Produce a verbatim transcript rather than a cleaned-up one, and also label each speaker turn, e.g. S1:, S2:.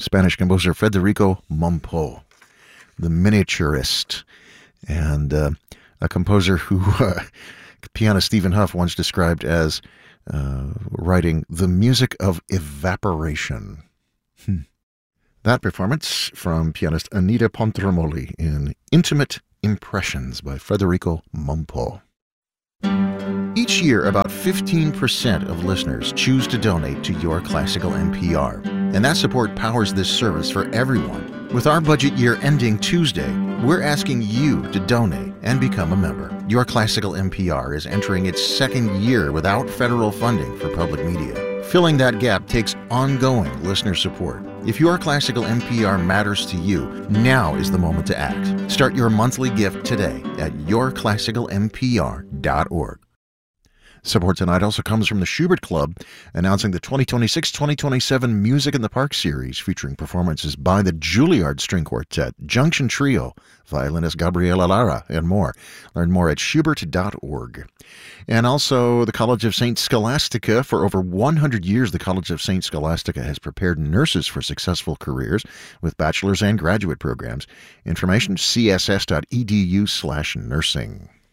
S1: Spanish composer Federico Mompo, the miniaturist, and uh, a composer who uh, pianist Stephen Huff once described as uh, writing the music of evaporation. Hmm. That performance from pianist Anita Pontremoli in Intimate Impressions by Federico Mompo. Each year, about fifteen percent of listeners choose to donate to Your Classical N P R, and that support powers this service for everyone. With our budget year ending Tuesday, we're asking you to donate and become a member. Your Classical N P R is entering its second year without federal funding for public media. Filling that gap takes ongoing listener support. If Your Classical N P R matters to you, now is the moment to act. Start your monthly gift today at your classical n p r dot org. Support tonight also comes from the Schubert Club, announcing the twenty twenty-six twenty twenty-seven Music in the Park series, featuring performances by the Juilliard String Quartet, Junction Trio, violinist Gabriela Lara, and more. Learn more at schubert dot org. And also the College of Saint Scholastica. For over one hundred years, the College of Saint Scholastica has prepared nurses for successful careers with bachelor's and graduate programs. Information, c s s dot e d u slash nursing.